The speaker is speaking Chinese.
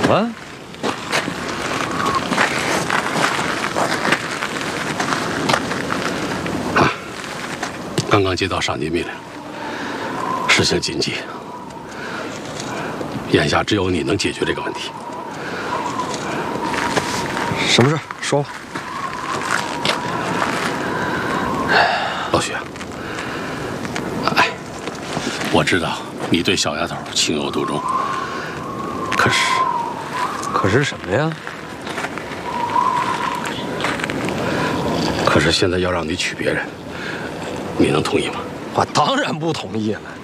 么？ 刚刚接到上级命令，事情紧急，眼下只有你能解决这个问题。 什么事？说吧。 老许，哎，我知道你对小丫头情有独钟， 可是什么呀？ 可是现在要让你娶别人，你能同意吗？ 我当然不同意了。